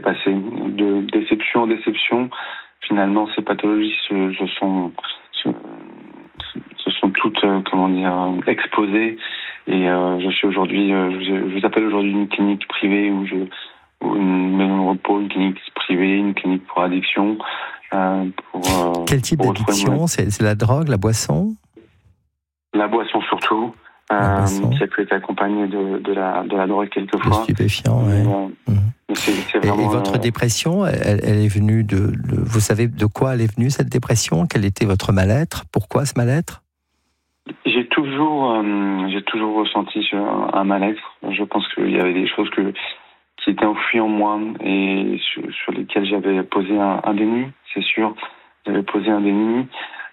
passé. De déception en déception, finalement, ces pathologies se sont toutes, exposées. Et je suis aujourd'hui, je vous appelle aujourd'hui une clinique privée ou une maison de repos, une clinique privée, une clinique pour addiction. Quel type d'addiction ? C'est la drogue, la boisson ? La boisson surtout. Qui a pu être accompagnée de la drogue quelquefois. Le stupéfiant, oui. C'est vraiment, et votre dépression, elle est venue vous savez de quoi elle est venue, cette dépression ? Quel était votre mal-être ? Pourquoi ce mal-être ? J'ai toujours ressenti un mal-être. Je pense qu'il y avait des choses qui étaient enfouies en moi et sur lesquelles j'avais posé un déni, c'est sûr. J'avais posé un déni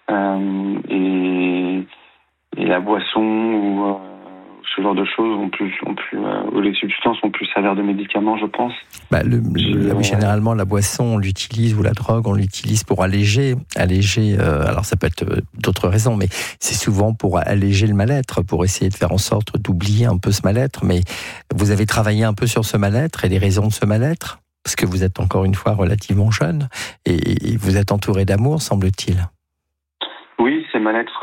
et la boisson ou ce genre de choses ou les substances ont pu servir de médicaments, je pense. Généralement, la boisson, on l'utilise, ou la drogue, on l'utilise pour alléger. Alors, ça peut être d'autres raisons, mais c'est souvent pour alléger le mal-être, pour essayer de faire en sorte d'oublier un peu ce mal-être. Mais vous avez travaillé un peu sur ce mal-être et les raisons de ce mal-être ? Parce que vous êtes encore une fois relativement jeune et vous êtes entouré d'amour, semble-t-il. Oui, ces mal-être...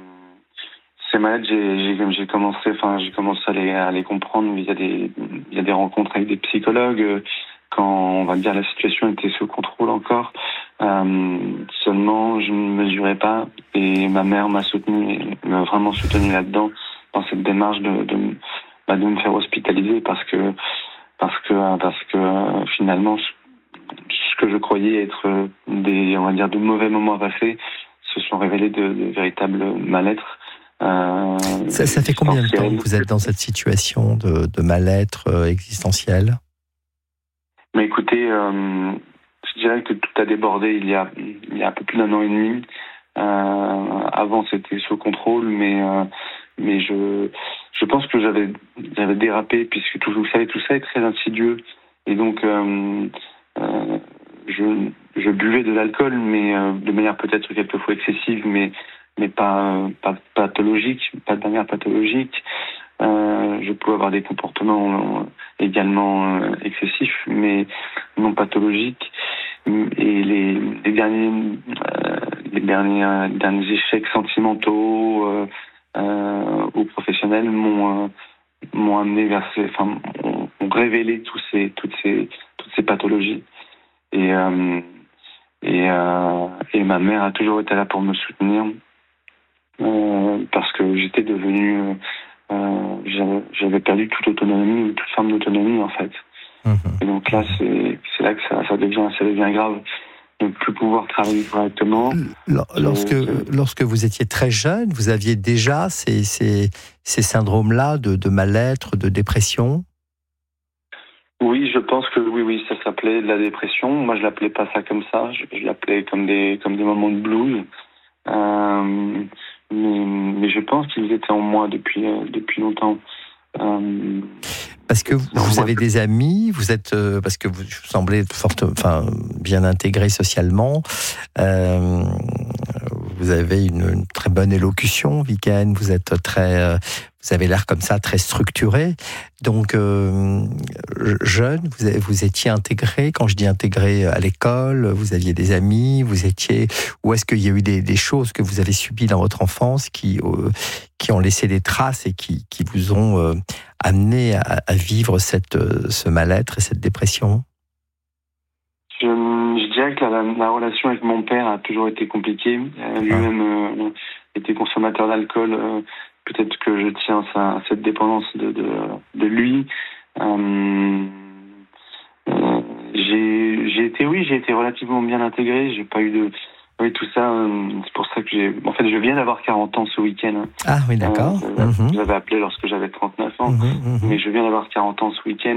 j'ai commencé à les comprendre via des rencontres avec des psychologues quand, on va dire, la situation était sous contrôle encore. Seulement, je ne mesurais pas et ma mère m'a vraiment soutenu là-dedans, dans cette démarche de me faire hospitaliser parce que finalement, ce que je croyais être de mauvais moments à passer se sont révélés de véritables mal-être. Ça fait combien de temps que vous êtes dans cette situation de mal-être existentiel ? Mais écoutez, je dirais que tout a débordé il y a un peu plus d'un an et demi. Avant, c'était sous contrôle, mais je pense que j'avais dérapé, puisque vous savez, tout ça est très insidieux. Et donc, je buvais de l'alcool, mais de manière peut-être quelquefois excessive, mais pas pathologique, pas de manière pathologique. Je pouvais avoir des comportements également excessifs, mais non pathologiques. Et les derniers échecs sentimentaux ou professionnels m'ont amené ont révélé toutes ces pathologies. Et ma mère a toujours été là pour me soutenir. Parce que j'étais devenu, j'avais perdu toute autonomie, toute forme d'autonomie en fait. Et donc là, c'est là que ça devient grave, de ne plus pouvoir travailler correctement. Lorsque vous étiez très jeune, vous aviez déjà ces syndromes-là de mal-être, de dépression ? Oui, je pense que oui, ça s'appelait de la dépression. Moi, je l'appelais pas ça comme ça. Je l'appelais comme des moments de blues. Mais je pense qu'ils étaient en moi depuis longtemps. Parce que vous avez des amis, vous êtes parce que vous semblez bien intégré socialement. Vous avez une très bonne élocution, Viken. Vous êtes vous avez l'air comme ça très structuré. Donc jeune, vous étiez intégré. Quand je dis intégré à l'école, vous aviez des amis. Ou est-ce qu'il y a eu des choses que vous avez subies dans votre enfance qui ont laissé des traces et qui vous ont amené à vivre ce mal-être et cette dépression ? Je dirais que la relation avec mon père a toujours été compliquée. Lui-même était consommateur d'alcool. Peut-être que je tiens à cette dépendance de lui. J'ai été relativement bien intégré. J'ai pas eu de... Oui, tout ça, c'est pour ça que je viens d'avoir 40 ans ce week-end. Ah oui, d'accord. Je l'avais appelé lorsque j'avais 39 ans. Mais je viens d'avoir 40 ans ce week-end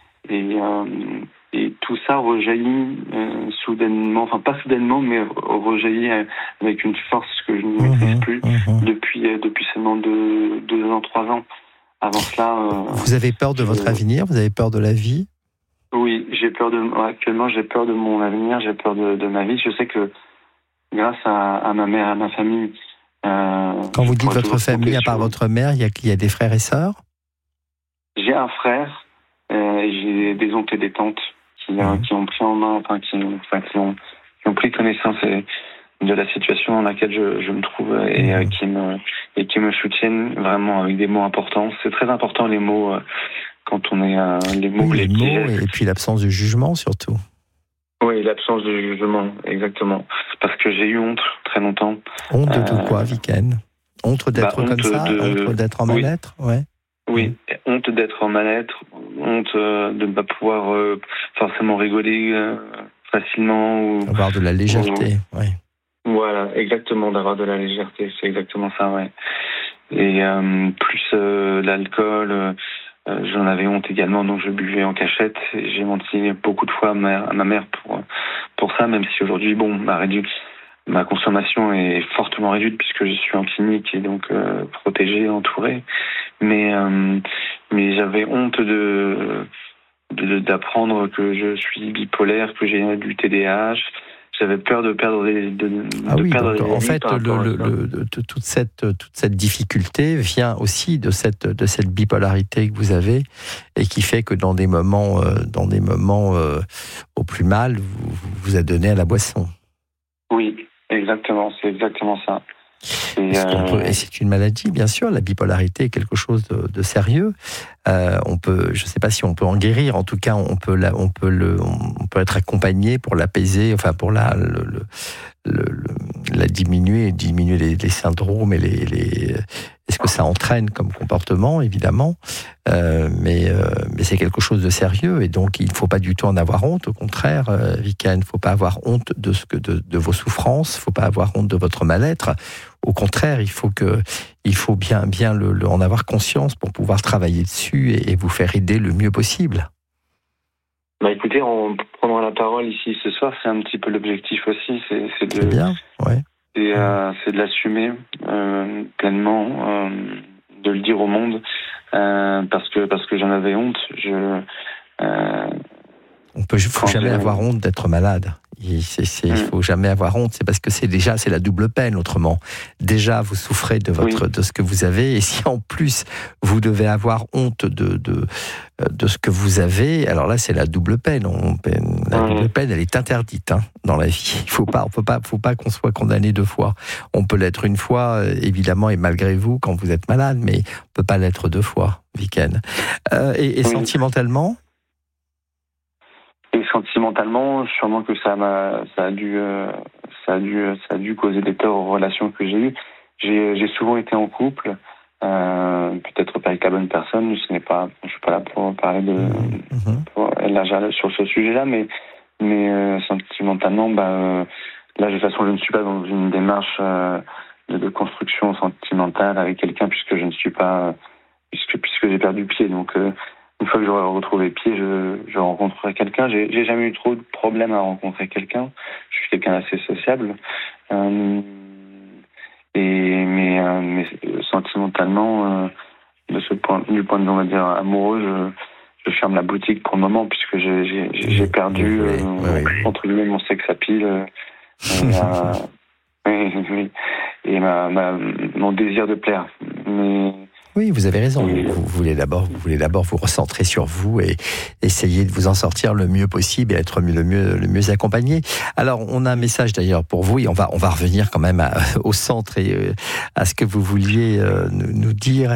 et tout ça rejaillit soudainement, enfin pas soudainement, mais rejaillit avec une force que je ne maîtrise plus depuis seulement 2 ans, 3 ans. Avant cela... Vous avez peur de votre avenir ? Vous avez peur de la vie ? Oui, actuellement j'ai peur de mon avenir, j'ai peur de ma vie. Je sais que grâce à ma mère, à ma famille... Quand vous dites votre famille, à part votre mère, il y a des frères et sœurs ? J'ai un frère, j'ai des oncles et des tantes qui ont pris en main, qui ont pris connaissance de la situation dans laquelle je me trouve et qui me soutiennent vraiment avec des mots importants. C'est très important les mots quand on est les mots, les mots et puis l'absence de jugement surtout. Oui, l'absence de jugement, exactement. Parce que j'ai eu honte très longtemps. Honte de quoi, Viken? Honte d'être comme ça, honte d'être en mal-être, ouais. Oui, honte d'être en mal-être, honte de ne pas pouvoir forcément rigoler facilement ou avoir de la légèreté, oui. Voilà, exactement, d'avoir de la légèreté, c'est exactement ça, ouais. Et plus l'alcool, j'en avais honte également, donc je buvais en cachette. J'ai menti beaucoup de fois à ma mère pour ça, même si aujourd'hui, ma consommation est fortement réduite puisque je suis en clinique et donc protégé, entouré. Mais j'avais honte d'apprendre que je suis bipolaire, que j'ai du TDAH. J'avais peur de perdre en fait, toute cette difficulté vient aussi de cette bipolarité que vous avez et qui fait que dans des moments au plus mal, vous êtes donné à la boisson. Oui, exactement, c'est exactement ça. Et c'est une maladie, bien sûr. La bipolarité est quelque chose de sérieux. Je ne sais pas si on peut en guérir. En tout cas, on peut être accompagné pour l'apaiser, enfin pour la diminuer les syndromes et ce que ça entraîne comme comportement, évidemment. Mais c'est quelque chose de sérieux et donc il ne faut pas du tout en avoir honte. Au contraire, Vika, il ne faut pas avoir honte de vos souffrances. Il ne faut pas avoir honte de votre mal-être. Au contraire, il faut bien en avoir conscience pour pouvoir travailler dessus et vous faire aider le mieux possible. Bah écoutez, en prenant la parole ici ce soir, c'est un petit peu l'objectif aussi, c'est bien, ouais. C'est de l'assumer pleinement, de le dire au monde, parce que j'en avais honte. Il faut jamais avoir honte d'être malade. Il faut jamais avoir honte. C'est parce que c'est la double peine. Autrement, déjà vous souffrez de ce que vous avez, et si en plus vous devez avoir honte de ce que vous avez, alors là c'est la double peine. La double peine, elle est interdite dans la vie. On peut pas qu'on soit condamné deux fois. On peut l'être une fois, évidemment, et malgré vous quand vous êtes malade, mais on peut pas l'être deux fois, Viken. Et sentimentalement. Et sentimentalement, sûrement que ça a dû causer des torts aux relations que j'ai eues. J'ai souvent été en couple, peut-être pas avec la bonne personne. Je suis pas là pour parler pour élargir sur ce sujet-là, mais sentimentalement, là de toute façon, je ne suis pas dans une démarche de construction sentimentale avec quelqu'un puisque je ne suis pas puisque j'ai perdu pied. Donc une fois que j'aurai retrouvé pied, je rencontrerai quelqu'un. J'ai jamais eu trop de problèmes à rencontrer quelqu'un. Je suis quelqu'un d'assez sociable. Mais sentimentalement, du point de vue, on va dire, amoureux, je ferme la boutique pour le moment puisque j'ai perdu, entre guillemets, mon sex appeal. Et mon désir de plaire. Oui, vous avez raison. Vous voulez d'abord vous recentrer sur vous et essayer de vous en sortir le mieux possible et être le mieux accompagné. Alors, on a un message d'ailleurs pour vous et on va revenir quand même au centre et à ce que vous vouliez nous dire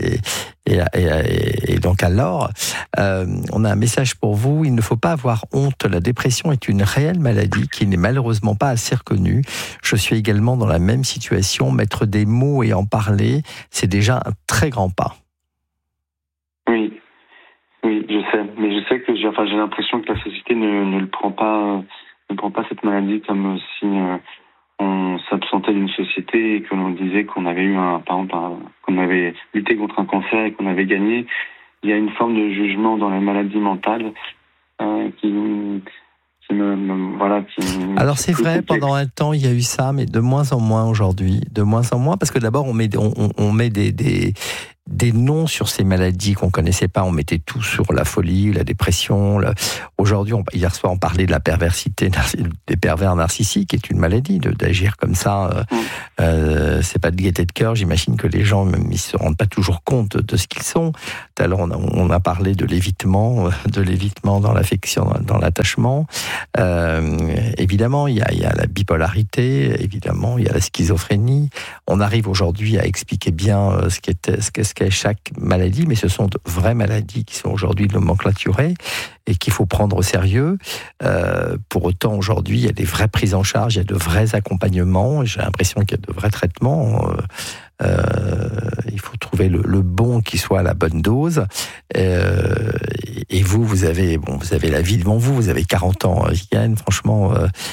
et donc alors, on a un message pour vous. Il ne faut pas avoir honte. La dépression est une réelle maladie qui n'est malheureusement pas assez reconnue. Je suis également dans la même situation. Mettre des mots et en parler, c'est déjà un très grand pas. Oui, je sais. Mais je sais que j'ai l'impression que la société ne prend pas cette maladie comme si on s'absentait d'une société et que l'on disait qu'on avait eu qu'on avait lutté contre un cancer et qu'on avait gagné. Il y a une forme de jugement dans les maladies mentales Alors c'est vrai, pendant un temps il y a eu ça, mais de moins en moins aujourd'hui, parce que d'abord on met des noms sur ces maladies qu'on connaissait pas. On mettait tout sur la folie, la dépression. Aujourd'hui, hier soir, on parlait de la perversité, des pervers narcissiques, qui est une maladie, d'agir comme ça. C'est pas de gaieté de cœur. J'imagine que les gens, même, ils se rendent pas toujours compte de ce qu'ils sont. Tout à l'heure, on a parlé de l'évitement dans l'affection, dans l'attachement. Évidemment, il y a la bipolarité. Évidemment, il y a la schizophrénie. On arrive aujourd'hui à expliquer bien ce qu'est chaque maladie, mais ce sont de vraies maladies qui sont aujourd'hui nomenclaturées et qu'il faut prendre au sérieux. Pour autant, aujourd'hui, il y a des vraies prises en charge, il y a de vrais accompagnements. J'ai l'impression qu'il y a de vrais traitements. Il faut trouver le bon qui soit à la bonne dose. Et vous avez la vie devant vous. Vous avez 40 ans, Viviane, franchement.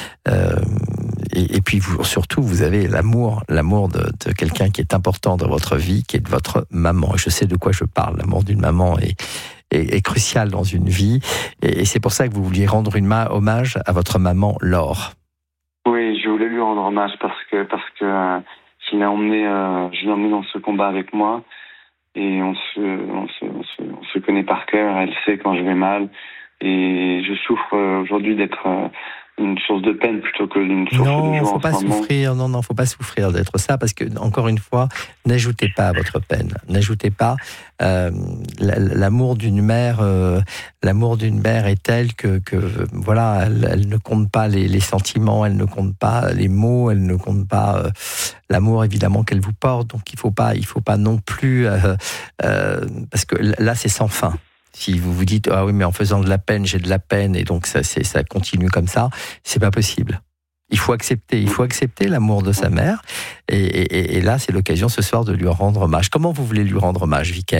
Et puis surtout, vous avez l'amour de quelqu'un qui est important dans votre vie, qui est de votre maman. Je sais de quoi je parle. L'amour d'une maman est crucial dans une vie. Et c'est pour ça que vous vouliez rendre hommage à votre maman, Laure. Oui, je voulais lui rendre hommage parce que je l'ai emmené dans ce combat avec moi. Et on se connaît par cœur. Elle sait quand je vais mal. Et je souffre aujourd'hui d'être une source de peine plutôt que d'une source de joie. Faut pas souffrir. Non, faut pas souffrir d'être ça, parce que, encore une fois, n'ajoutez pas à votre peine. N'ajoutez pas. L'amour d'une mère est tel que voilà, elle ne compte pas les sentiments, elle ne compte pas les mots, elle ne compte pas l'amour évidemment qu'elle vous porte. Donc il faut pas non plus parce que là c'est sans fin. Si vous vous dites ah oui, mais en faisant de la peine, j'ai de la peine et donc ça continue comme ça, c'est pas possible. Il faut accepter l'amour de sa mère et là c'est l'occasion ce soir de lui rendre hommage. Comment vous voulez lui rendre hommage, Viken ?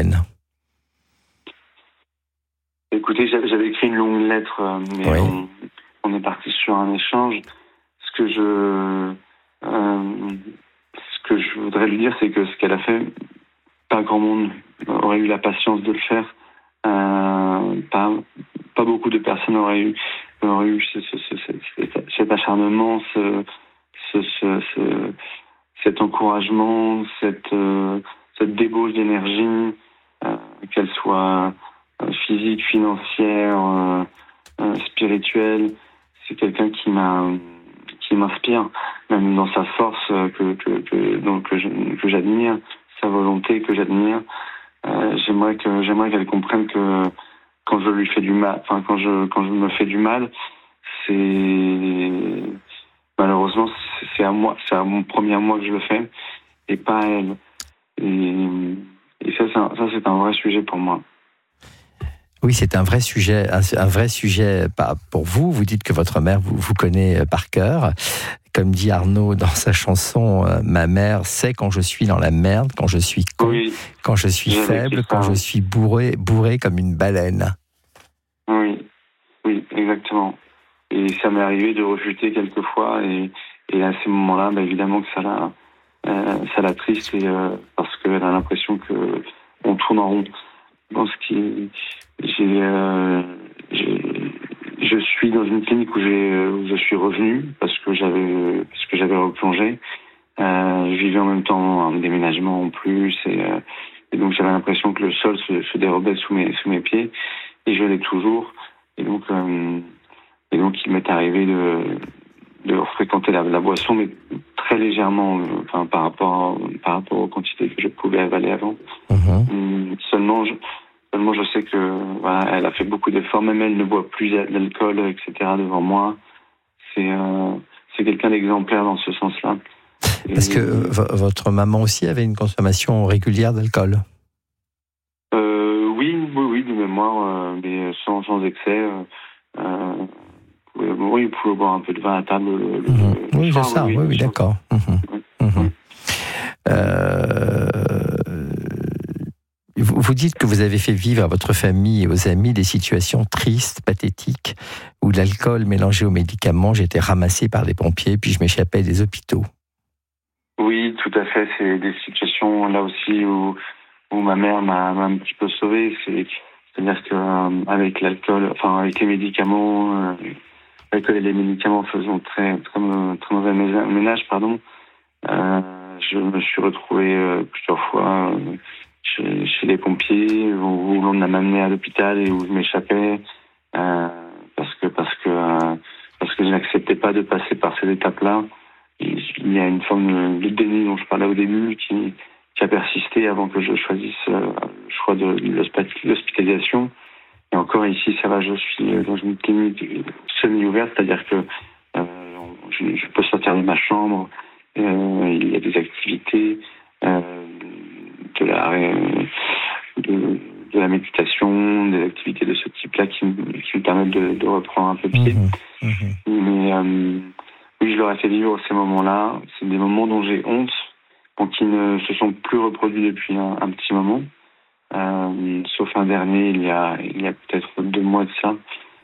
Écoutez, j'avais écrit une longue lettre, mais oui. On est parti sur un échange. Ce que je voudrais lui dire, c'est que ce qu'elle a fait, pas grand monde aurait eu la patience de le faire. Pas beaucoup de personnes auraient eu cet acharnement, cet encouragement, cette débauche d'énergie, qu'elle soit physique, financière, spirituelle. C'est quelqu'un qui m'inspire, même dans sa force que j'admire, sa volonté que j'admire. J'aimerais qu'elle comprenne que quand je lui fais du mal, quand je me fais du mal, c'est malheureusement c'est à mon premier à moi que je le fais et pas à elle. Et ça c'est un vrai sujet pour moi. Oui, c'est un vrai sujet pour vous. Vous dites que votre mère vous connaît par cœur. Comme dit Arnaud dans sa chanson, ma mère sait quand je suis dans la merde, quand je suis con, oui, quand je suis faible, quand je suis bourré comme une baleine. Oui, exactement. Et ça m'est arrivé de refuter quelquefois, et à ces moments-là, évidemment que ça l'attriste, parce qu'elle a l'impression que on tourne en rond. Je suis dans une clinique où je suis revenu parce que j'avais replongé. Je vivais en même temps un déménagement en plus et donc j'avais l'impression que le sol se dérobait sous mes pieds et je l'ai toujours. Et donc il m'est arrivé de fréquenter la boisson, mais très légèrement, par rapport aux quantités que je pouvais avaler avant. Seulement je sais que voilà, elle a fait beaucoup d'efforts, même elle ne boit plus d'alcool, etc. devant moi. C'est quelqu'un d'exemplaire dans ce sens-là. Parce que votre maman aussi avait une consommation régulière d'alcool. Oui, de mémoire, mais sans excès. Oui, vous pouvez boire un peu de vin à table. Oui, c'est ça. Oui, d'accord. Vous dites que vous avez fait vivre à votre famille et aux amis des situations tristes, pathétiques, où l'alcool mélangé aux médicaments, j'étais ramassé par les pompiers, puis je m'échappais des hôpitaux. Oui, tout à fait. C'est des situations là aussi où ma mère m'a un petit peu sauvé. C'est-à-dire qu'avec l'alcool, avec les médicaments, l'alcool et les médicaments faisant très mauvais ménage, je me suis retrouvé plusieurs fois chez les pompiers, où l'on m'a amené à l'hôpital et où je m'échappais parce que je n'acceptais pas de passer par cette étape-là. Il y a une forme de déni dont je parlais au début qui a persisté avant que je choisisse le choix de l'hospitalisation. Et encore ici, ça va, je suis dans une clinique semi-ouverte, c'est-à-dire que je peux sortir de ma chambre, il y a des activités, de la méditation, des activités de ce type-là qui me permettent de reprendre un peu pied. Mais oui, je leur ai fait vivre ces moments-là. C'est des moments dont j'ai honte, qui ne se sont plus reproduits depuis un petit moment. Sauf un dernier, il y a peut-être 2 mois de ça.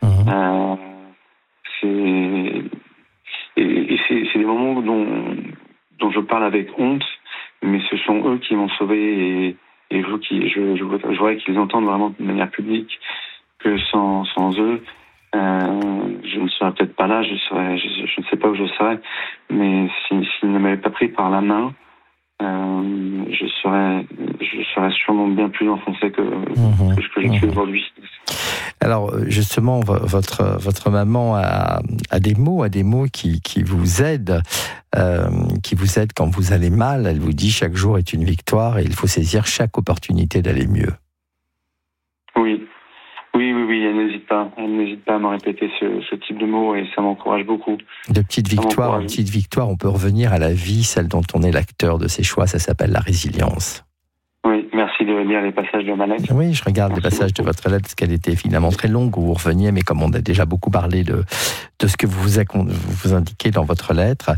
C'est des moments dont je parle avec honte, mais ce sont eux qui m'ont sauvé et je voudrais qu'ils entendent vraiment de manière publique que sans eux, je ne serais peut-être pas là, je ne sais pas où je serais, mais s'ils ne m'avaient pas pris par la main, je serais sûrement bien plus enfoncé que ce que je suis aujourd'hui. Alors justement, votre maman a des mots qui vous aident, quand vous allez mal. Elle vous dit chaque jour est une victoire et il faut saisir chaque opportunité d'aller mieux. Oui, elle n'hésite pas à me répéter ce type de mots et ça m'encourage beaucoup. De petites victoires, on peut revenir à la vie, celle dont on est l'acteur de ses choix, ça s'appelle la résilience. Oui, merci de lire les passages de ma lettre. Oui, je regarde les passages de votre lettre, parce qu'elle était finalement très longue, où vous reveniez, mais comme on a déjà beaucoup parlé de ce que vous indiquez dans votre lettre,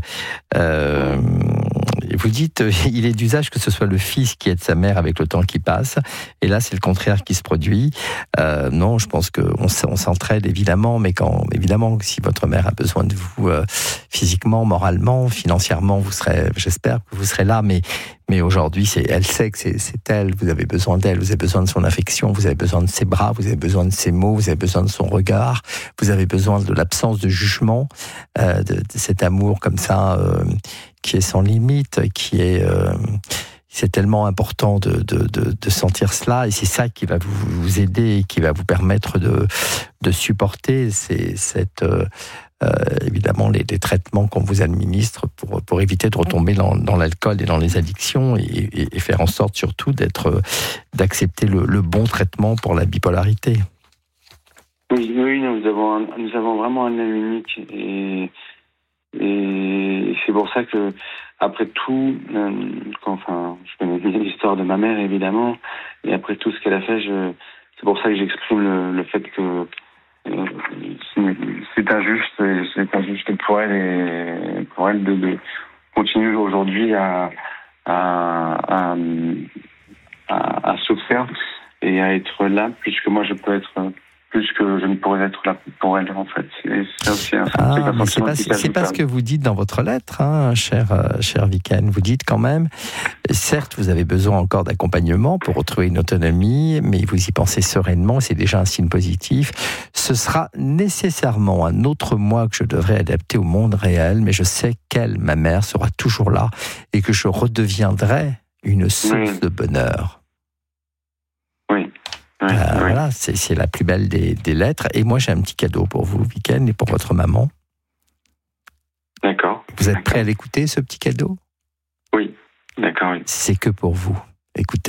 vous dites, il est d'usage que ce soit le fils qui aide sa mère avec le temps qui passe, et là c'est le contraire qui se produit. Non, je pense qu'on s'entraide évidemment, mais évidemment, si votre mère a besoin de vous physiquement, moralement, financièrement, j'espère que vous serez là, mais aujourd'hui, elle sait que c'est elle, vous avez besoin d'elle, vous avez besoin de son affection, vous avez besoin de ses bras, vous avez besoin de ses mots, vous avez besoin de son regard, vous avez besoin de l'absence de jugement, de cet amour comme ça, qui est sans limite, c'est tellement important de sentir cela, et c'est ça qui va vous aider et qui va vous permettre de supporter évidemment les traitements qu'on vous administre pour éviter de retomber dans l'alcool et dans les addictions, et faire en sorte surtout d'accepter le bon traitement pour la bipolarité. Oui, nous avons vraiment un lien unique, et c'est pour ça que après tout, je connais l'histoire de ma mère évidemment, et après tout ce qu'elle a fait, c'est pour ça que j'exprime le fait que c'est injuste pour elle, et pour elle de continuer aujourd'hui à souffrir et à être là plus que moi je peux être, plus que je ne pourrais être là pour elle, en fait. C'est pas ce que vous dites dans votre lettre, hein, cher Viken. Vous dites quand même, certes, vous avez besoin encore d'accompagnement pour retrouver une autonomie, mais vous y pensez sereinement, c'est déjà un signe positif. Ce sera nécessairement un autre moi que je devrais adapter au monde réel, mais je sais qu'elle, ma mère, sera toujours là et que je redeviendrai une source de bonheur. Voilà, c'est la plus belle des lettres. Et moi, j'ai un petit cadeau pour vous, Viken, et pour votre maman. D'accord. Vous êtes prêt à l'écouter, ce petit cadeau ? Oui, d'accord. Oui. C'est que pour vous. Écoutez.